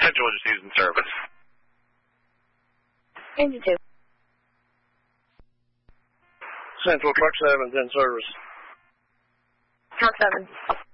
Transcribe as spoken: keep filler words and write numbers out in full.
Central Agencies in service. Engine two. Central Truck seven's in service. Truck seven.